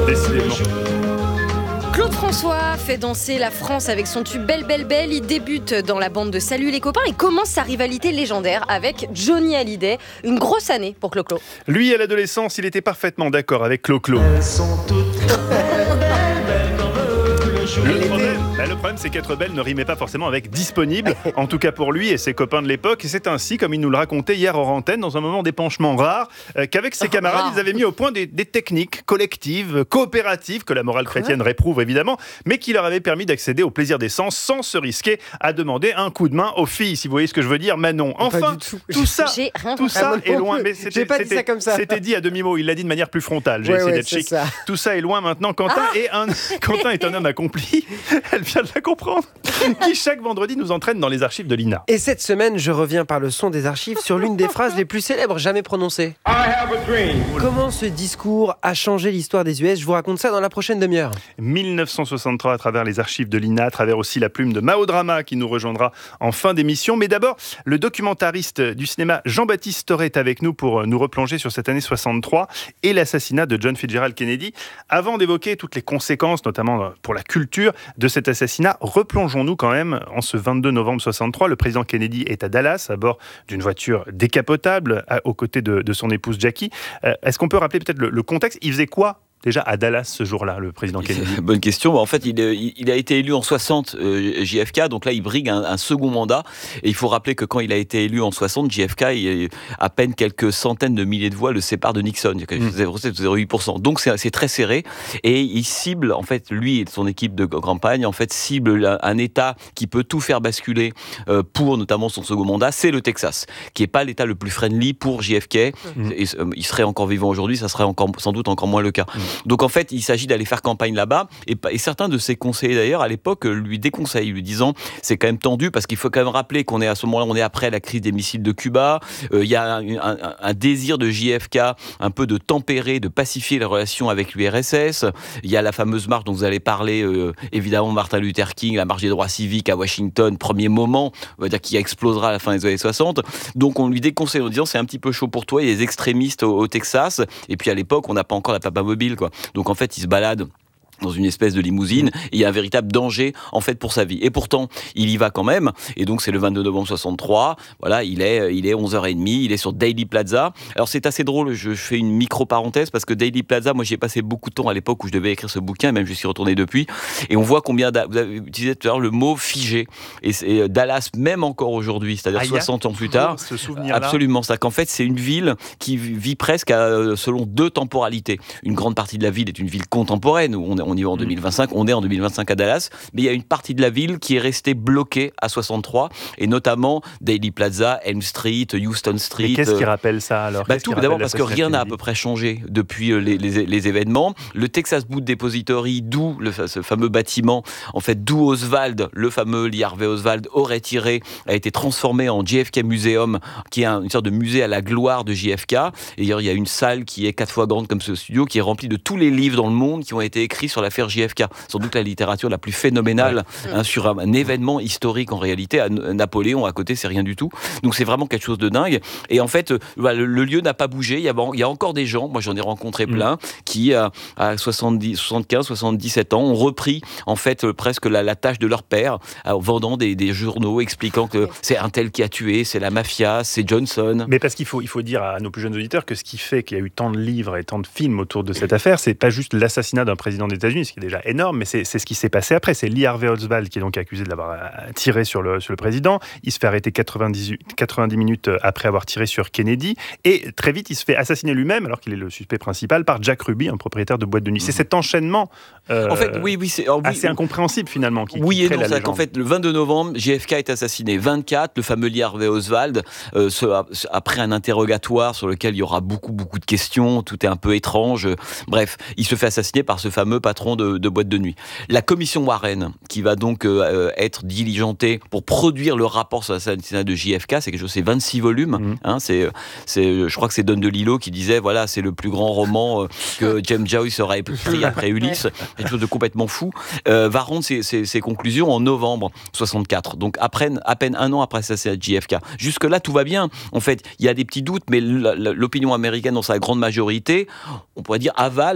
Décidément. Claude François fait danser la France avec son tube Belle Belle Belle. Il débute dans la bande de Salut les copains et commence sa rivalité légendaire avec Johnny Hallyday. Une grosse année pour Clo-Clo. Lui, à l'adolescence, il était parfaitement d'accord avec Clo-Clo. Elles sont toutes très belles comme le jour. Le problème, c'est qu'être belle ne rimait pas forcément avec disponible, en tout cas pour lui et ses copains de l'époque. Et c'est ainsi, comme il nous le racontait hier hors antenne, dans un moment d'épanchement rare, qu'avec ses camarades, ils avaient mis au point des techniques collectives, coopératives, que la morale chrétienne réprouve évidemment, mais qui leur avaient permis d'accéder au plaisir des sens sans se risquer à demander un coup de main aux filles, si vous voyez ce que je veux dire, Manon. Enfin, tout ça est loin. Mais j'ai pas dit ça comme ça. C'était dit à demi-mot, il l'a dit de manière plus frontale. J'ai essayé d'être chic. Ça. Tout ça est loin maintenant. Quentin est un homme accompli. Elle vient de la comprendre. Qui chaque vendredi nous entraîne dans les archives de l'INA. Et cette semaine, je reviens par le son des archives sur l'une des phrases les plus célèbres jamais prononcées. I have a dream. Comment ce discours a changé l'histoire des US? Je vous raconte ça dans la prochaine demi-heure. 1963 à travers les archives de l'INA, à travers aussi la plume de Mao Drama qui nous rejoindra en fin d'émission. Mais d'abord, le documentariste du cinéma Jean-Baptiste Toré est avec nous pour nous replonger sur cette année 63 et l'assassinat de John Fitzgerald Kennedy. Avant d'évoquer toutes les conséquences, notamment pour la culture de cet assassinat, replongeons-nous quand même en ce 22 novembre 63. Le président Kennedy est à Dallas à bord d'une voiture décapotable aux côtés de son épouse Jackie. Est-ce qu'on peut rappeler peut-être le contexte? Il faisait quoi déjà à Dallas ce jour-là, le président Kennedy? Bonne question. En fait, il a été élu en 60 JFK, donc là il brigue un second mandat. Et il faut rappeler que quand il a été élu en 60, JFK, à peine quelques centaines de milliers de voix le séparent de Nixon. Il y a 0,8%. Donc c'est très serré. Et il cible, en fait, lui et son équipe de campagne, en fait, cible un État qui peut tout faire basculer pour notamment son second mandat, c'est le Texas, qui n'est pas l'État le plus friendly pour JFK. Et, il serait encore vivant aujourd'hui, ça serait sans doute encore moins le cas. Donc en fait, il s'agit d'aller faire campagne là-bas, et certains de ses conseillers d'ailleurs à l'époque lui déconseillent, lui disant c'est quand même tendu parce qu'il faut quand même rappeler qu'on est à ce moment-là, on est après la crise des missiles de Cuba, il y a un désir de JFK un peu de tempérer, de pacifier les relations avec l'URSS. Il y a la fameuse marche dont vous allez parler, évidemment Martin Luther King, la marche des droits civiques à Washington, premier moment, on va dire qui explosera à la fin des années 60. Donc on lui déconseille en disant c'est un petit peu chaud pour toi, il y a des extrémistes au Texas, et puis à l'époque on n'a pas encore la papa mobile, quoi. Donc en fait, il se balade dans une espèce de limousine, et il y a un véritable danger, en fait, pour sa vie. Et pourtant, il y va quand même, et donc c'est le 22 novembre 63, voilà, il est 11h30, il est sur Dealey Plaza. Alors c'est assez drôle, je fais une micro-parenthèse, parce que Dealey Plaza, moi j'y ai passé beaucoup de temps à l'époque où je devais écrire ce bouquin, même je suis retourné depuis, et on voit combien, vous avez utilisé tout à l'heure le mot figé, et Dallas, même encore aujourd'hui, c'est-à-dire 60 ans plus tard, ce souvenir-là. Absolument, c'est qu'en fait, c'est une ville qui vit presque selon deux temporalités. Une grande partie de la ville est une ville contemporaine, où on y va en 2025, on est en 2025 à Dallas, mais il y a une partie de la ville qui est restée bloquée à 63, et notamment Dealey Plaza, Elm Street, Houston Street. Mais qu'est-ce qui rappelle ça alors? Tout d'abord parce que rien n'a à peu près changé depuis les événements. Le Texas Boot Depository, d'où ce fameux bâtiment, en fait, d'où Oswald, le fameux Lee Harvey Oswald, aurait tiré, a été transformé en JFK Museum, qui est une sorte de musée à la gloire de JFK. Et d'ailleurs, il y a une salle qui est 4 fois grande comme ce studio, qui est remplie de tous les livres dans le monde qui ont été écrits sur l'affaire JFK. Sans doute la littérature la plus phénoménale sur un événement historique en réalité. À Napoléon, à côté, c'est rien du tout. Donc c'est vraiment quelque chose de dingue. Et en fait, le lieu n'a pas bougé. Il y a encore des gens, moi j'en ai rencontré plein, qui à 75, 77 ans ont repris en fait presque la tâche de leur père, en vendant des journaux expliquant que c'est un tel qui a tué, c'est la mafia, c'est Johnson. Mais parce qu'il faut dire à nos plus jeunes auditeurs que ce qui fait qu'il y a eu tant de livres et tant de films autour de cette affaire, c'est pas juste l'assassinat d'un président des États-Unis, ce qui est déjà énorme, mais c'est ce qui s'est passé après. C'est Lee Harvey Oswald qui est donc accusé de l'avoir tiré sur le président. Il se fait arrêter 90 minutes après avoir tiré sur Kennedy, et très vite il se fait assassiner lui-même alors qu'il est le suspect principal par Jack Ruby, un propriétaire de boîte de nuit. C'est cet enchènement en fait, assez incompréhensible finalement qui oui et crée non, la c'est légende. qu'en fait le 22 novembre JFK est assassiné. 24, le fameux Lee Harvey Oswald, après un interrogatoire sur lequel il y aura beaucoup de questions, tout est un peu étrange, bref, il se fait assassiner par ce fameux patron de boîte de nuit. La commission Warren, qui va donc être diligentée pour produire le rapport sur l'assassinat de JFK, c'est quelque chose, c'est 26 volumes, je crois que c'est Don DeLillo qui disait, voilà, c'est le plus grand roman que James Joyce aura écrit après Ulysse, quelque chose de complètement fou, va rendre ses conclusions en novembre 64, donc à peine un an après l'assassinat de JFK. Jusque-là, tout va bien. En fait, il y a des petits doutes, mais l'opinion américaine, dans sa grande majorité, on pourrait dire, avale